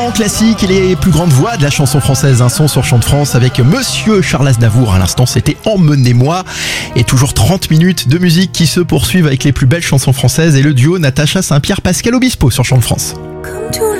En classique et les plus grandes voix de la chanson française, un son sur Chant de France avec Monsieur Charles Aznavour. À l'instant, c'était Emmenez-moi. Et toujours 30 minutes de musique qui se poursuivent avec les plus belles chansons françaises et le duo Natacha Saint-Pierre-Pascal Obispo sur Chant de France. Comme tous